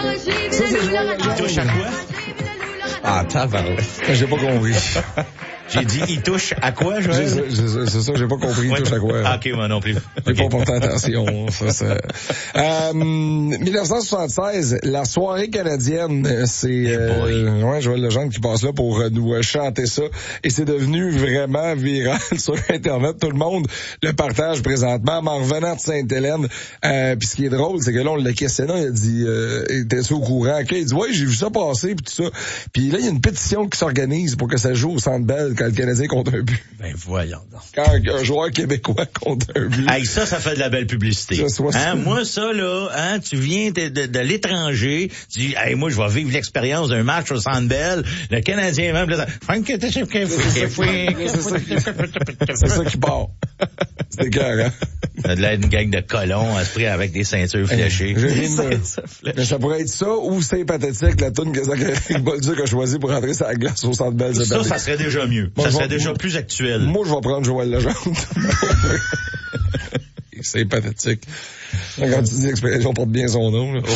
Ça, c'est Joël Legendre. Il touche à quoi? Ah, tabarouette. J'ai pas compris. J'ai dit, il touche à quoi, Joël? C'est ça, j'ai pas compris. Il touche à quoi. Ah, ok, moi non plus. J'ai Okay. pas porté attention. Ça. 1976, la soirée canadienne, c'est Joël Legendre qui passe là pour nous chanter ça. Et c'est devenu vraiment viral sur Internet. Tout le monde le partage présentement. Mais en revenant de Sainte-Hélène, puis ce qui est drôle, c'est que là, on l'a questionné, il a dit, était-tu au courant? Okay, il dit, ouais, j'ai vu ça passer, puis tout ça. Puis là, il y a une pétition qui s'organise pour que ça joue au Centre Bell quand le Canadien compte un but. Ben voyons donc. Quand un joueur québécois compte un but. Hey, ça fait de la belle publicité. Moi, ça, là, tu viens de l'étranger, tu dis, hey, moi, je vais vivre l'expérience d'un match au Centre Bell, le Canadien même, c'est ça qui part. C'est écœurant. Ça a de l'air une gang de colons à se prix avec des ceintures fléchées. Mais ça pourrait être ça ou c'est pathétique, la toune que Zachary Bolduc a choisi pour rentrer sa glace au Centre Bell. Ça serait déjà mieux. Ça serait déjà plus actuel. Moi, je vais prendre Joël Legendre. C'est pathétique. Quand tu dis l'expression porte bien son nom, là.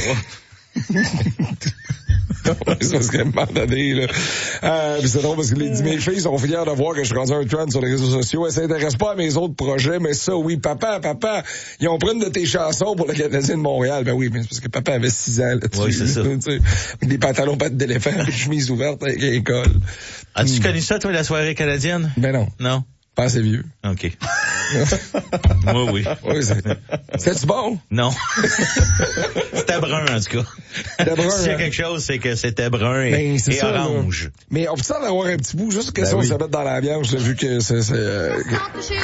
C'est parce qu'à un moment donné, là. C'est drôle parce que mes filles sont fières de voir que je suis rendu un trend sur les réseaux sociaux. Elles s'intéressent pas à mes autres projets, mais ça, oui, papa, ils ont pris une de tes chansons pour le Canadien de Montréal. Ben oui, mais c'est parce que papa avait 6 ans, là. Oui, c'est ça. Avec des pantalons pattes d'éléphant, des chemises ouvertes avec l'école. As-tu connu ça, toi, la soirée canadienne? Ben non. Non? Pas assez vieux. OK. Moi, oui. C'était-tu bon? Non. C'était brun, en tout cas. C'était brun. S'il y a quelque chose, c'est que c'était brun et ça, orange. Là. Mais on peut-en avoir un petit bout, juste question de se mettre dans l'ambiance, vu que c'est